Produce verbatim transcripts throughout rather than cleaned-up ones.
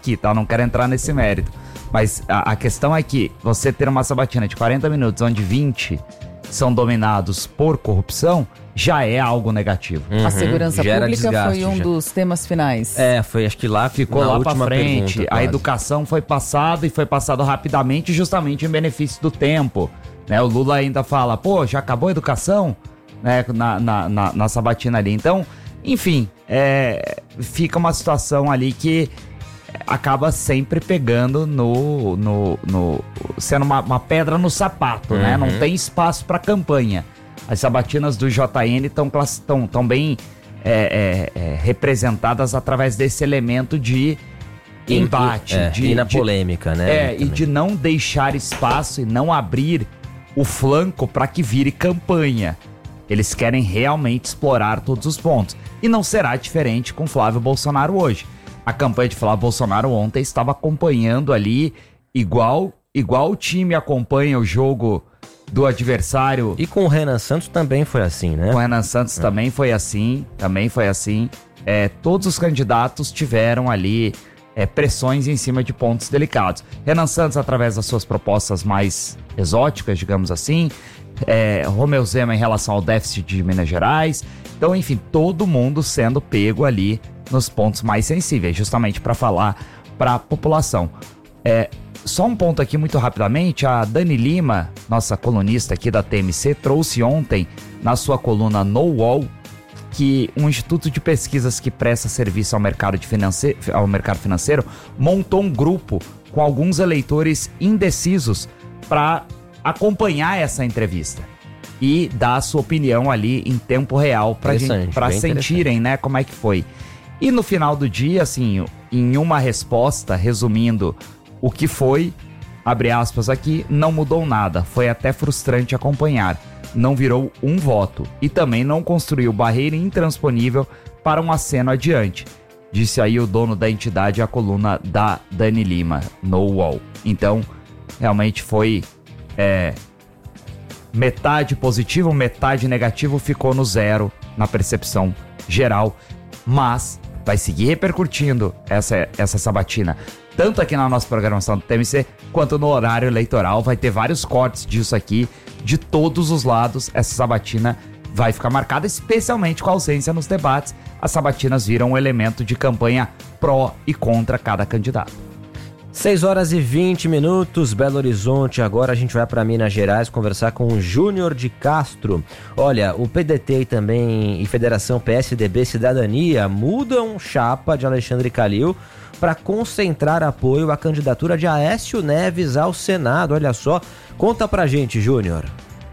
aqui, tá? Não quero entrar nesse mérito. Mas a, a questão é que você ter uma sabatina de quarenta minutos, onde vinte são dominados por corrupção, já é algo negativo. Uhum, a segurança pública desgaste, foi um já. dos temas finais. É, foi acho que lá ficou na lá pra última frente. pergunta, A quase. educação foi passada e foi passado rapidamente, justamente em benefício do tempo. Né? O Lula ainda fala, pô, já acabou a educação? Né? Na, na, na, na sabatina ali. Então, enfim, é, fica uma situação ali que acaba sempre pegando no... no, no sendo uma, uma pedra no sapato, uhum. né? Não tem espaço para campanha. As sabatinas do J N estão tão, tão bem é, é, é, representadas através desse elemento de embate. É, de, e na de, polêmica, né? É, também. E de não deixar espaço e não abrir o flanco para que vire campanha. Eles querem realmente explorar todos os pontos. E não será diferente com Flávio Bolsonaro hoje. A campanha de Flávio Bolsonaro ontem estava acompanhando ali, igual, igual o time acompanha o jogo do adversário. E com o Renan Santos também foi assim, né? Com o Renan Santos é. também foi assim, também foi assim. É, todos os candidatos tiveram ali é, pressões em cima de pontos delicados. Renan Santos, através das suas propostas mais exóticas, digamos assim. É, Romeu Zema em relação ao déficit de Minas Gerais. Então, enfim, todo mundo sendo pego ali nos pontos mais sensíveis, justamente para falar para a população. É, só um ponto aqui muito rapidamente, a Dani Lima, nossa colunista aqui da T M C, trouxe ontem na sua coluna No Wall que um instituto de pesquisas que presta serviço ao mercado, de finance... ao mercado financeiro montou um grupo com alguns eleitores indecisos para acompanhar essa entrevista e dar a sua opinião ali em tempo real para sentirem, né, como é que foi. E no final do dia, assim, em uma resposta, resumindo o que foi, abre aspas aqui, não mudou nada, foi até frustrante acompanhar, não virou um voto e também não construiu barreira intransponível para um aceno adiante, disse aí o dono da entidade à coluna da Dani Lima, no Wall. Então, realmente foi é, metade positivo, metade negativo, ficou no zero na percepção geral, mas vai seguir repercutindo essa, essa sabatina, tanto aqui na nossa programação do T M C, quanto no horário eleitoral. Vai ter vários cortes disso aqui, de todos os lados. Essa sabatina vai ficar marcada, especialmente com a ausência nos debates. As sabatinas viram um elemento de campanha pró e contra cada candidato. seis horas e vinte minutos, Belo Horizonte. Agora a gente vai para Minas Gerais conversar com o Júnior de Castro. Olha, o P D T e também e Federação P S D B Cidadania mudam chapa de Alexandre Calil para concentrar apoio à candidatura de Aécio Neves ao Senado. Olha só, conta pra gente, Júnior.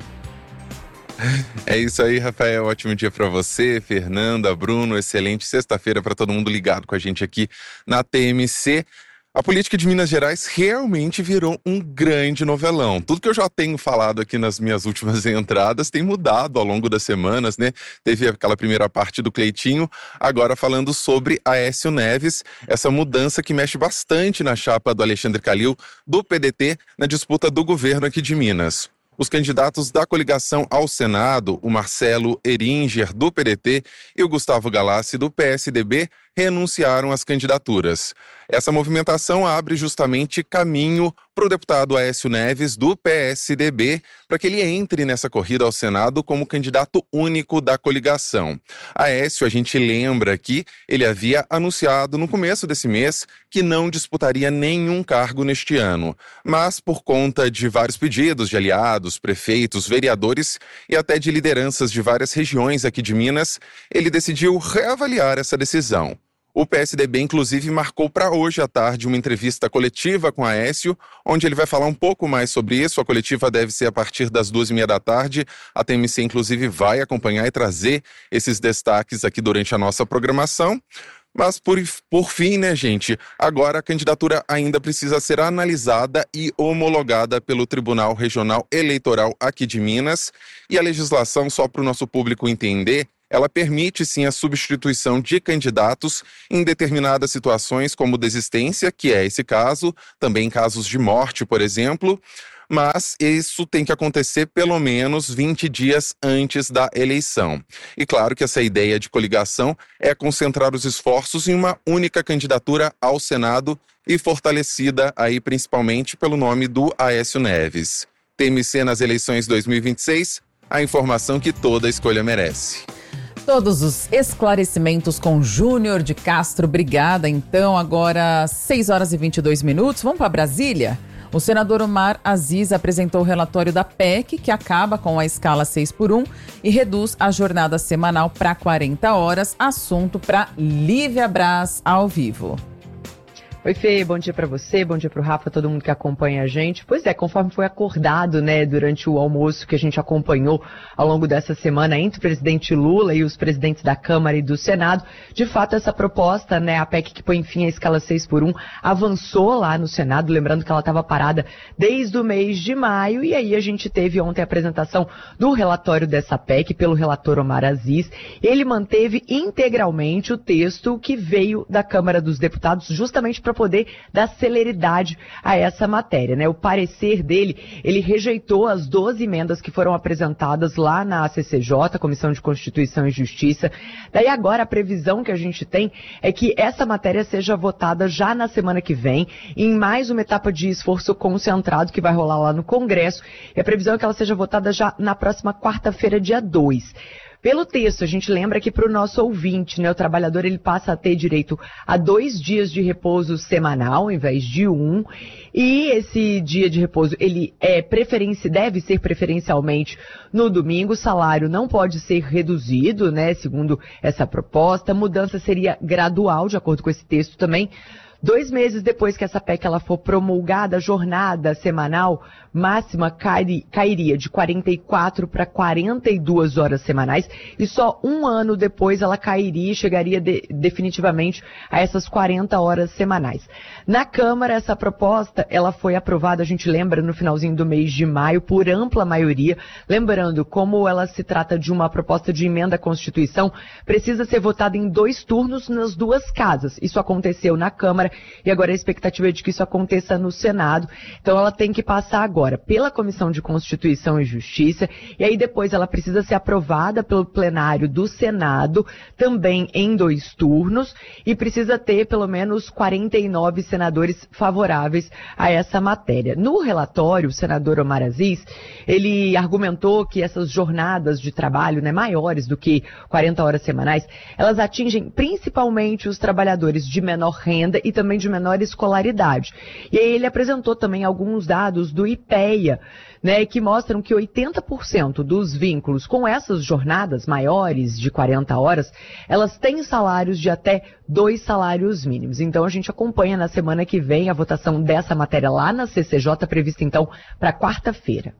É isso aí, Rafael. Ótimo dia para você, Fernanda, Bruno. Excelente sexta-feira para todo mundo ligado com a gente aqui na T M C. A política de Minas Gerais realmente virou um grande novelão. Tudo que eu já tenho falado aqui nas minhas últimas entradas tem mudado ao longo das semanas, né? Teve aquela primeira parte do Cleitinho, agora falando sobre Aécio Neves, essa mudança que mexe bastante na chapa do Alexandre Calil, do P D T, na disputa do governo aqui de Minas. Os candidatos da coligação ao Senado, o Marcelo Eringer, do P D T, e o Gustavo Galassi, do P S D B, renunciaram às candidaturas. Essa movimentação abre justamente caminho para o deputado Aécio Neves, do P S D B, para que ele entre nessa corrida ao Senado como candidato único da coligação. Aécio, a gente lembra que ele havia anunciado no começo desse mês que não disputaria nenhum cargo neste ano, mas por conta de vários pedidos de aliados, prefeitos, vereadores e até de lideranças de várias regiões aqui de Minas, ele decidiu reavaliar essa decisão. O P S D B, inclusive, marcou para hoje à tarde uma entrevista coletiva com Aécio, onde ele vai falar um pouco mais sobre isso. A coletiva deve ser a partir das duas e meia da tarde. A T M C, inclusive, vai acompanhar e trazer esses destaques aqui durante a nossa programação. Mas, por, por fim, né, gente, agora a candidatura ainda precisa ser analisada e homologada pelo Tribunal Regional Eleitoral aqui de Minas. E a legislação, só para o nosso público entender, ela permite sim a substituição de candidatos em determinadas situações, como desistência, que é esse caso, também casos de morte, por exemplo. mas isso tem que acontecer pelo menos vinte dias antes da eleição. E claro que essa ideia de coligação é concentrar os esforços em uma única candidatura ao Senado e fortalecida aí principalmente pelo nome do Aécio Neves. T M C nas eleições dois mil e vinte e seis, a informação que toda escolha merece. Todos os esclarecimentos com Júnior de Castro. Obrigada. Então, agora seis horas e vinte e dois minutos. Vamos para Brasília? O senador Omar Aziz apresentou o relatório da P E C, que acaba com a escala seis por um e reduz a jornada semanal para quarenta horas. Assunto para Lívia Braz, ao vivo. Oi, Fê, bom dia para você, bom dia para o Rafa, todo mundo que acompanha a gente. Pois é, conforme foi acordado, né, durante o almoço que a gente acompanhou ao longo dessa semana entre o presidente Lula e os presidentes da Câmara e do Senado, de fato essa proposta, né, a P E C que põe fim à escala seis por um, avançou lá no Senado, lembrando que ela estava parada desde o mês de maio, e aí a gente teve ontem a apresentação do relatório dessa P E C pelo relator Omar Aziz. Ele manteve integralmente o texto que veio da Câmara dos Deputados, justamente para para poder dar celeridade a essa matéria, né? O parecer dele, ele rejeitou as doze emendas que foram apresentadas lá na C C J, Comissão de Constituição e Justiça. Daí agora a previsão que a gente tem é que essa matéria seja votada já na semana que vem, em mais uma etapa de esforço concentrado que vai rolar lá no Congresso, e a previsão é que ela seja votada já na próxima quarta-feira, dia dois. Pelo texto, a gente lembra que para o nosso ouvinte, né, o trabalhador ele passa a ter direito a dois dias de repouso semanal, ao invés de um, e esse dia de repouso ele é preferência, deve ser preferencialmente no domingo. O salário não pode ser reduzido, né, segundo essa proposta. A mudança seria gradual, de acordo com esse texto também. Dois meses depois que essa P E C ela for promulgada, a jornada semanal máxima cai, cairia de quarenta e quatro para quarenta e duas horas semanais, e só um ano depois ela cairia e chegaria de, definitivamente a essas quarenta horas semanais. Na Câmara, essa proposta ela foi aprovada, a gente lembra, no finalzinho do mês de maio, por ampla maioria. Lembrando, como ela se trata de uma proposta de emenda à Constituição, precisa ser votada em dois turnos nas duas casas. Isso aconteceu na Câmara, e agora a expectativa é de que isso aconteça no Senado. Então ela tem que passar agora pela Comissão de Constituição e Justiça, e aí depois ela precisa ser aprovada pelo plenário do Senado, também em dois turnos, e precisa ter pelo menos quarenta e nove senadores favoráveis a essa matéria. No relatório, o senador Omar Aziz, ele argumentou que essas jornadas de trabalho, né, maiores do que quarenta horas semanais, elas atingem principalmente os trabalhadores de menor renda e também de menor escolaridade. E aí ele apresentou também alguns dados do IPEA, né, que mostram que oitenta por cento dos vínculos com essas jornadas maiores de quarenta horas, elas têm salários de até dois salários mínimos. Então a gente acompanha na semana que vem a votação dessa matéria lá na C C J, prevista então para quarta-feira.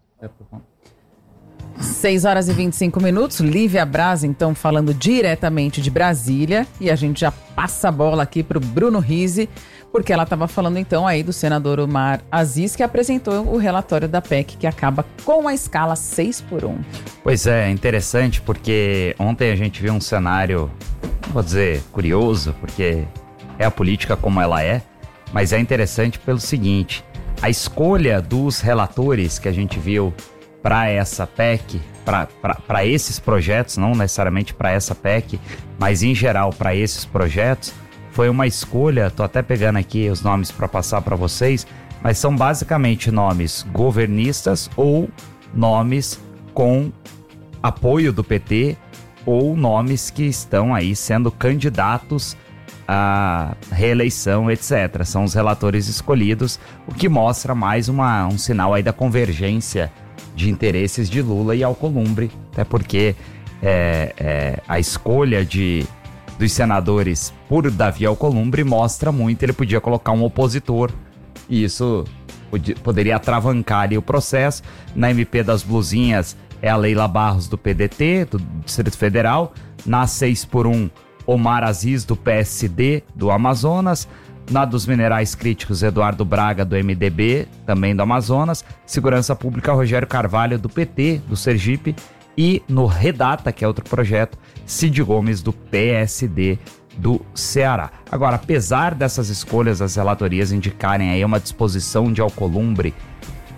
seis horas e vinte e cinco minutos, Lívia Braz, então, falando diretamente de Brasília, e a gente já passa a bola aqui para o Bruno Rizzi, porque ela estava falando então aí do senador Omar Aziz, que apresentou o relatório da P E C que acaba com a escala seis por um. Pois é, interessante, porque ontem a gente viu um cenário, não vou dizer curioso, porque é a política como ela é, mas é interessante pelo seguinte: a escolha dos relatores que a gente viu para essa P E C, para esses projetos, não necessariamente para essa P E C, mas em geral para esses projetos, foi uma escolha. Tô até pegando aqui os nomes para passar para vocês, mas são basicamente nomes governistas ou nomes com apoio do P T ou nomes que estão aí sendo candidatos à reeleição, etcétera. São os relatores escolhidos, o que mostra mais uma, um sinal aí da convergência de interesses de Lula e Alcolumbre, até porque é, é, a escolha de, dos senadores por Davi Alcolumbre mostra muito. Ele podia colocar um opositor e isso podia, poderia atravancar ali o processo. Na M P das Blusinhas é a Leila Barros do P D T, do Distrito Federal. Na seis por um, Omar Aziz do P S D do Amazonas. Na dos Minerais Críticos, Eduardo Braga do M D B, também do Amazonas. Segurança Pública, Rogério Carvalho do P T, do Sergipe. E no Redata, que é outro projeto, Cid Gomes do P S D do Ceará. Agora, apesar dessas escolhas, as relatorias indicarem aí uma disposição de Alcolumbre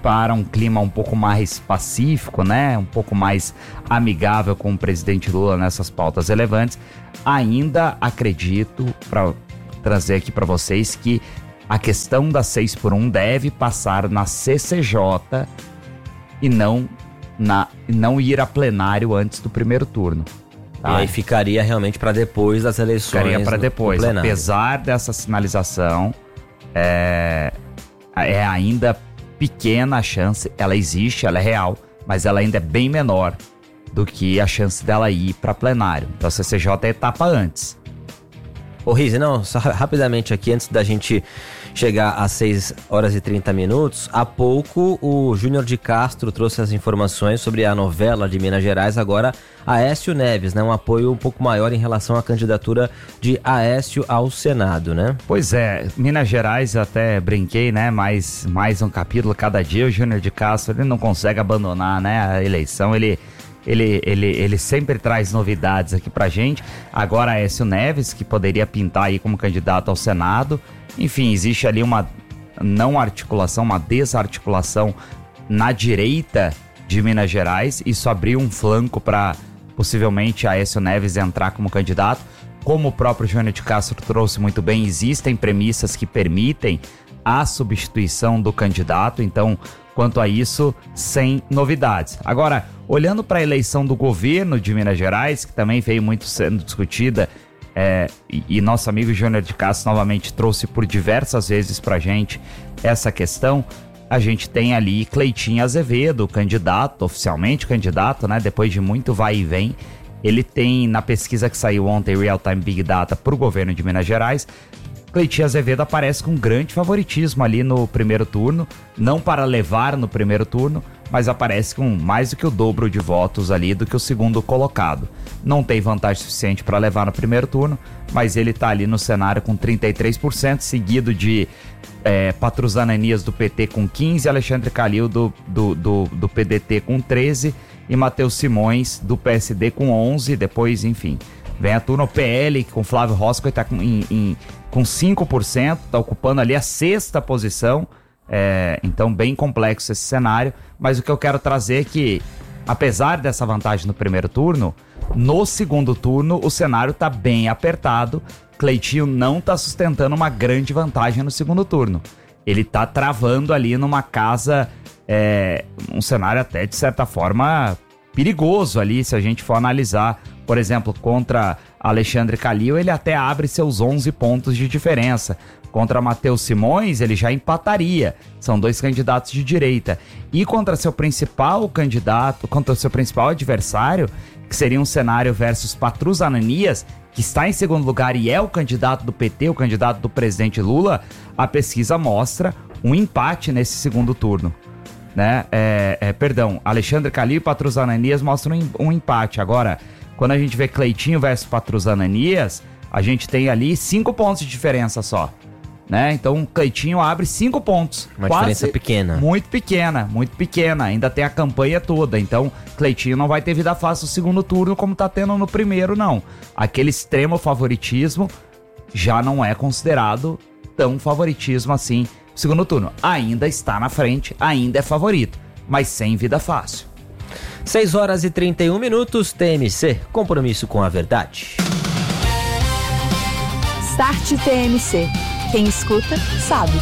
para um clima um pouco mais pacífico, né? Um pouco mais amigável com o presidente Lula nessas pautas relevantes. Ainda acredito, para trazer aqui para vocês, que a questão da seis por um deve passar na C C J e não, na, não ir a plenário antes do primeiro turno. Tá? E aí ficaria realmente para depois das eleições. Ficaria para depois. Apesar dessa sinalização, é, é ainda pequena a chance, ela existe, ela é real, mas ela ainda é bem menor do que a chance dela ir para plenário. Então a C C J é etapa antes. Ô Rizzi, não, só rapidamente aqui, antes da gente chegar às seis horas e trinta minutos, há pouco o Júnior de Castro trouxe as informações sobre a novela de Minas Gerais, agora Aécio Neves, né? Um apoio um pouco maior em relação à candidatura de Aécio ao Senado, né? Pois é, Minas Gerais, eu até brinquei, né? Mais, mais um capítulo cada dia, o Júnior de Castro, ele não consegue abandonar, né, a eleição, ele... Ele, ele, ele sempre traz novidades aqui pra gente. Agora Aécio Neves, que poderia pintar aí como candidato ao Senado. Enfim, existe ali uma não articulação, uma desarticulação na direita de Minas Gerais. Isso abriu um flanco para possivelmente Aécio Neves entrar como candidato. Como o próprio Júnior de Castro trouxe muito bem, existem premissas que permitem a substituição do candidato. Então, quanto a isso, sem novidades. Agora, olhando para a eleição do governo de Minas Gerais, que também veio muito sendo discutida, é, e, e nosso amigo Júnior de Castro novamente trouxe por diversas vezes para a gente essa questão, a gente tem ali Cleitinho Azevedo, candidato, oficialmente candidato, né? Depois de muito vai e vem, ele tem, na pesquisa que saiu ontem, Real Time Big Data, para o governo de Minas Gerais, Cleitinho Azevedo aparece com grande favoritismo ali no primeiro turno, não para levar no primeiro turno, mas aparece com mais do que o dobro de votos ali do que o segundo colocado. Não tem vantagem suficiente para levar no primeiro turno, mas ele está ali no cenário com trinta e três por cento, seguido de é, Patrus Ananias do P T com quinze por cento, Alexandre Calil do, do, do, do P D T com treze por cento e Matheus Simões do P S D com onze por cento, depois, enfim... Vem a turma, o P L, com Flávio Roscoe está com, em, em, com cinco por cento, está ocupando ali a sexta posição. É, então, bem complexo esse cenário. Mas o que eu quero trazer é que, apesar dessa vantagem no primeiro turno, no segundo turno o cenário está bem apertado. Cleitinho não está sustentando uma grande vantagem no segundo turno. Ele está travando ali numa casa, é, um cenário até de certa forma perigoso ali, se a gente for analisar. Por exemplo, contra Alexandre Calil, ele até abre seus onze pontos de diferença. Contra Matheus Simões, ele já empataria. São dois candidatos de direita. E contra seu principal candidato, contra seu principal adversário, que seria um cenário versus Patrus Ananias, que está em segundo lugar e é o candidato do P T, o candidato do presidente Lula, a pesquisa mostra um empate nesse segundo turno. Né? É, é, perdão, Alexandre Calil e Patrus Ananias mostram um empate. Agora, quando a gente vê Cleitinho versus Patrus Ananias, a gente tem ali cinco pontos de diferença só, né? Então, Cleitinho abre cinco pontos. Uma diferença pequena. Muito pequena, muito pequena. Ainda tem a campanha toda. Então, Cleitinho não vai ter vida fácil no segundo turno como tá tendo no primeiro, não. Aquele extremo favoritismo já não é considerado tão favoritismo assim no segundo turno. Ainda está na frente, ainda é favorito, mas sem vida fácil. seis horas e trinta e um minutos, T M C, compromisso com a verdade. Start T M C. Quem escuta, sabe.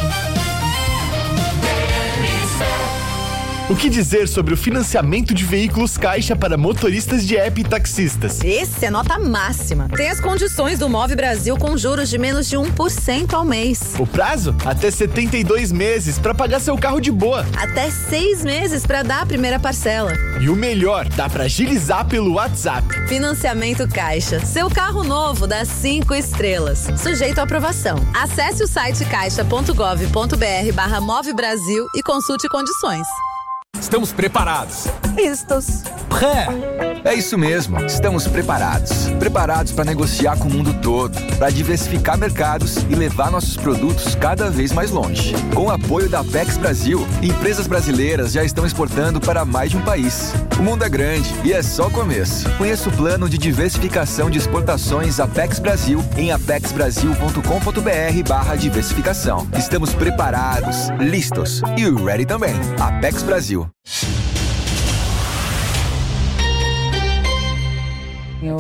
O que dizer sobre o financiamento de veículos Caixa para motoristas de app e taxistas? Esse é nota máxima. Tem as condições do Move Brasil com juros de menos de um por cento ao mês. O prazo? Até setenta e dois meses para pagar seu carro de boa. Até seis meses para dar a primeira parcela. E o melhor, dá para agilizar pelo WhatsApp. Financiamento Caixa. Seu carro novo dá cinco estrelas. Sujeito à aprovação. Acesse o site caixa ponto gov ponto br barra Move Brasil e consulte condições. Estamos preparados. Vistos. Pré. É isso mesmo, estamos preparados. Preparados para negociar com o mundo todo, para diversificar mercados e levar nossos produtos cada vez mais longe. Com o apoio da Apex Brasil, empresas brasileiras já estão exportando para mais de um país. O mundo é grande e é só o começo. Conheça o plano de diversificação de exportações Apex Brasil em apexbrasil.com.br barra diversificação. Estamos preparados, listos e ready também. Apex Brasil. Eu...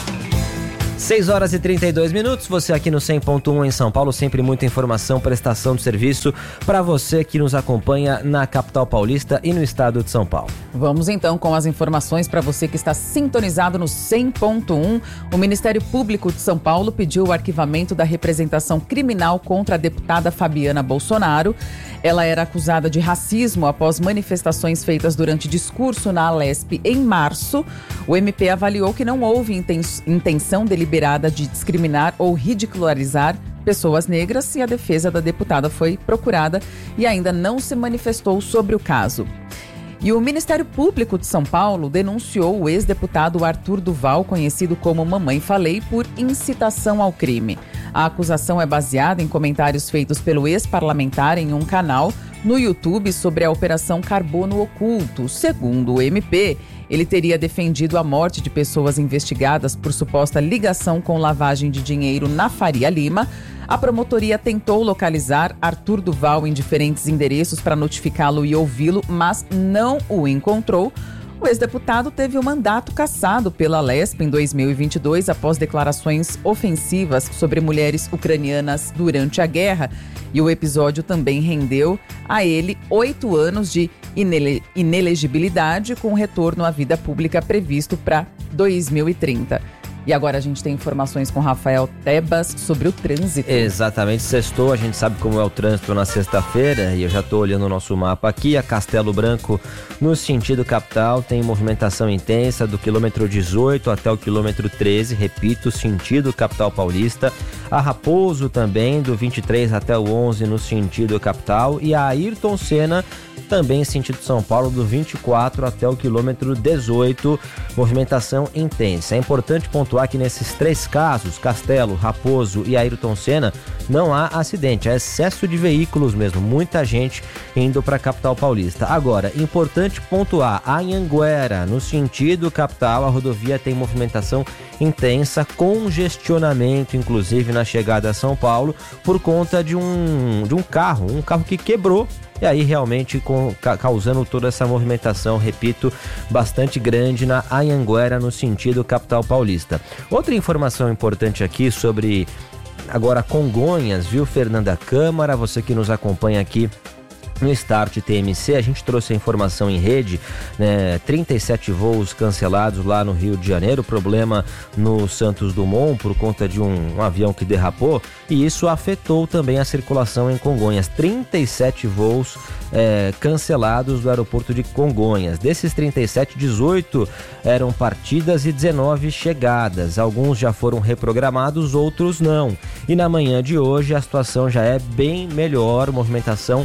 seis horas e trinta e dois minutos, você aqui no cem ponto um em São Paulo, sempre muita informação, prestação de serviço para você que nos acompanha na capital paulista e no estado de São Paulo. Vamos então com as informações para você que está sintonizado no cem ponto um. O Ministério Público de São Paulo pediu o arquivamento da representação criminal contra a deputada Fabiana Bolsonaro. Ela era acusada de racismo após manifestações feitas durante discurso na Alesp em março. O M P avaliou que não houve intenção deliberada de discriminar ou ridicularizar pessoas negras e a defesa da deputada foi procurada e ainda não se manifestou sobre o caso. E o Ministério Público de São Paulo denunciou o ex-deputado Arthur Duval, conhecido como Mamãe Falei, por incitação ao crime. A acusação é baseada em comentários feitos pelo ex-parlamentar em um canal no YouTube sobre a Operação Carbono Oculto. Segundo o M P, ele teria defendido a morte de pessoas investigadas por suposta ligação com lavagem de dinheiro na Faria Lima. A promotoria tentou localizar Arthur Duval em diferentes endereços para notificá-lo e ouvi-lo, mas não o encontrou. O ex-deputado teve o mandato cassado pela Alesp em dois mil e vinte e dois após declarações ofensivas sobre mulheres ucranianas durante a guerra. E o episódio também rendeu a ele oito anos de inele- inelegibilidade, com retorno à vida pública previsto para dois mil e trinta. E agora a gente tem informações com Rafael Tebas sobre o trânsito. Exatamente, sextou, a gente sabe como é o trânsito na sexta-feira e eu já estou olhando o nosso mapa aqui. A Castelo Branco, no sentido capital, tem movimentação intensa do quilômetro dezoito até o quilômetro treze, repito, sentido capital paulista. A Raposo também, do vinte e três até o onze, no sentido capital. E a Ayrton Senna, também em sentido São Paulo, do vinte e quatro até o quilômetro dezoito, movimentação intensa. É importante pontuar que nesses três casos, Castelo, Raposo e Ayrton Senna, não há acidente, é excesso de veículos mesmo, muita gente indo para a capital paulista. Agora, importante pontuar, a Anhanguera, no sentido capital, a rodovia tem movimentação intensa, congestionamento, inclusive na chegada a São Paulo, por conta de um, de um carro, um carro que quebrou. E aí realmente com, ca, causando toda essa movimentação, repito, bastante grande na Anhanguera, no sentido capital paulista. Outra informação importante aqui sobre agora Congonhas, viu, Fernanda Câmara, você que nos acompanha aqui no Start T M C, a gente trouxe a informação em rede, né, trinta e sete voos cancelados lá no Rio de Janeiro, problema no Santos Dumont por conta de um, um avião que derrapou, e isso afetou também a circulação em Congonhas. trinta e sete voos é, cancelados do aeroporto de Congonhas. Desses trinta e sete, dezoito eram partidas e dezenove chegadas. Alguns já foram reprogramados, outros não. E na manhã de hoje a situação já é bem melhor, movimentação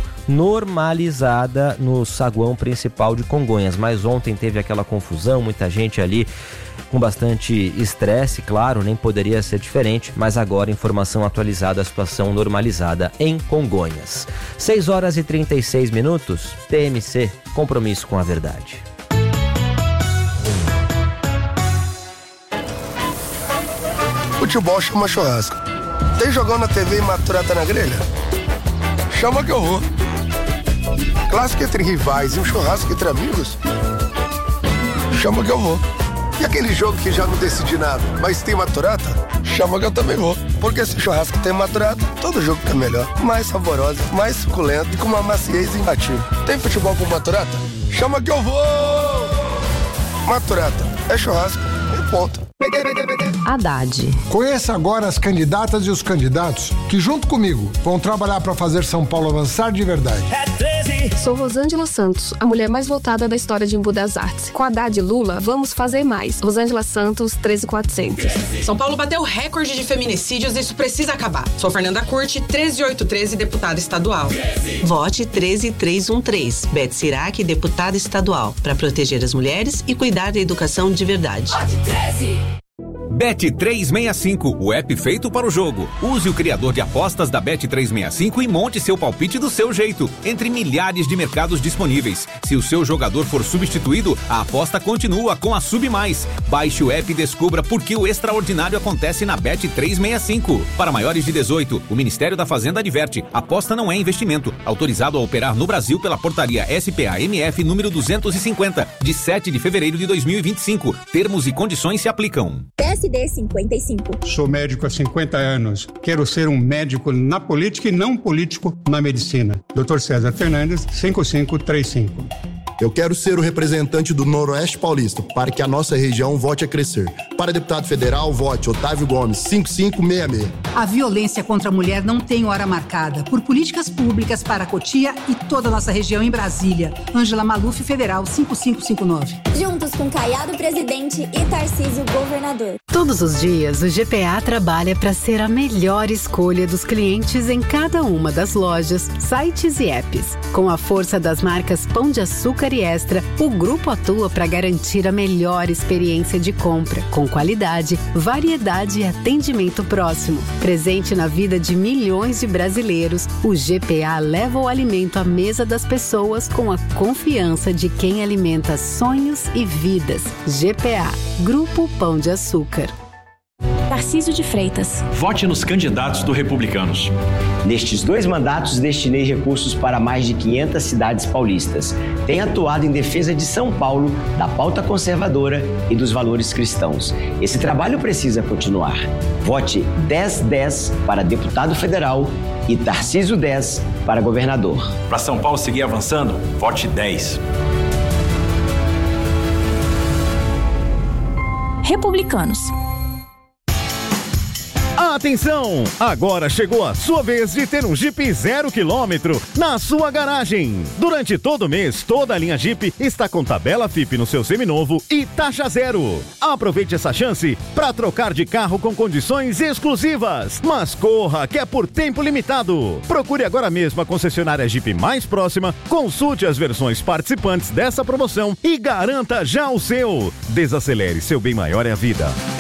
normalizada no saguão principal de Congonhas. Mas ontem teve aquela confusão, muita gente ali com bastante estresse, claro, nem poderia ser diferente, mas agora informação atualizada, a situação normalizada em Congonhas. seis horas e trinta e seis minutos, T M C, compromisso com a verdade. Futebol chama churrasco. Tem jogão na T V e maturata na grelha? Chama que eu vou. Clássico entre rivais e um churrasco entre amigos? Chama que eu vou. E aquele jogo que já não decidi nada, mas tem maturata? Chama que eu também vou. Porque se churrasco tem maturata, todo jogo fica melhor. Mais saboroso, mais suculento e com uma maciez imbatível. Tem futebol com maturata? Chama que eu vou! Maturata é churrasco e ponto. Haddad. Conheça agora as candidatas e os candidatos que, junto comigo, vão trabalhar para fazer São Paulo avançar de verdade. Sou Rosângela Santos, a mulher mais votada da história de Embu das Artes. Com Haddad e Lula, vamos fazer mais. Rosângela Santos, treze mil e quatrocentos. São Paulo bateu recorde de feminicídios e isso precisa acabar. Sou Fernanda Curti, treze mil oitocentos e treze, deputada estadual. Vote treze mil trezentos e treze. Beth Sirac, deputada estadual, para proteger as mulheres e cuidar da educação de verdade. Vote treze. Bet trezentos e sessenta e cinco, o app feito para o jogo. Use o criador de apostas da Bet trezentos e sessenta e cinco e monte seu palpite do seu jeito, entre milhares de mercados disponíveis. Se o seu jogador for substituído, a aposta continua com a Sub Mais. Baixe o app e descubra por que o extraordinário acontece na Bet trezentos e sessenta e cinco. Para maiores de dezoito, o Ministério da Fazenda adverte: aposta não é investimento. Autorizado a operar no Brasil pela portaria S P A M F número duzentos e cinquenta, de sete de fevereiro de dois mil e vinte e cinco. Termos e condições se aplicam. S D cinquenta e cinco. Sou médico há cinquenta anos. Quero ser um médico na política e não político na medicina. doutor César Fernandes, cinco cinco três cinco. Eu quero ser o representante do Noroeste Paulista para que a nossa região volte a crescer. Para deputado federal, vote Otávio Gomes, cinco cinco seis seis. A violência contra a mulher não tem hora marcada. Por políticas públicas para Cotia e toda a nossa região em Brasília. Ângela Maluf, federal, cinco cinco cinco nove. Juntos com Caiado, presidente, e Tarcísio, governador. Todos os dias, o G P A trabalha para ser a melhor escolha dos clientes em cada uma das lojas, sites e apps. Com a força das marcas Pão de Açúcar e Extra, o grupo atua para garantir a melhor experiência de compra, com qualidade, variedade e atendimento próximo. Presente na vida de milhões de brasileiros, o G P A leva o alimento à mesa das pessoas com a confiança de quem alimenta sonhos e vidas. G P A, Grupo Pão de Açúcar. Tarcísio de Freitas. Vote nos candidatos do Republicanos. Nestes dois mandatos, destinei recursos para mais de quinhentas cidades paulistas. Tenho atuado em defesa de São Paulo, da pauta conservadora e dos valores cristãos. Esse trabalho precisa continuar. Vote dez dez para deputado federal e Tarcísio dez para governador. Para São Paulo seguir avançando, vote dez. Republicanos. Atenção! Agora chegou a sua vez de ter um Jeep zero quilômetro na sua garagem. Durante todo o mês, toda a linha Jeep está com tabela F I P no seu seminovo e taxa zero. Aproveite essa chance para trocar de carro com condições exclusivas. Mas corra, que é por tempo limitado. Procure agora mesmo a concessionária Jeep mais próxima, consulte as versões participantes dessa promoção e garanta já o seu. Desacelere, seu bem maior é a vida.